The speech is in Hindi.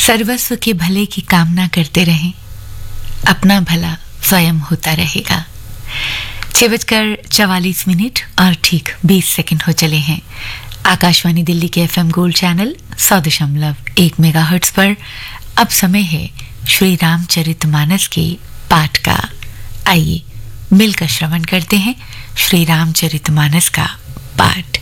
सर्वस्व के भले की कामना करते रहें, अपना भला स्वयं होता रहेगा। 6:44 और ठीक 20 सेकंड हो चले हैं। आकाशवाणी दिल्ली के FM गोल्ड चैनल 100.1 मेगाहर्ट्ज पर अब समय है श्री रामचरितमानस के पाठ का। आइए मिलकर श्रवण करते हैं श्री रामचरितमानस का पाठ।